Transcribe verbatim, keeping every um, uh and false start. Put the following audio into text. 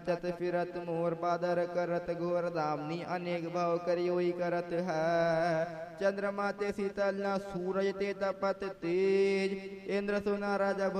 नाचत फिरत मोर बादर करत घोर दामनी अनेक भाव करियोई करत है। चंद्रमा ते शीतल न सूरज ते तपत तेज इंद्र सुना राजा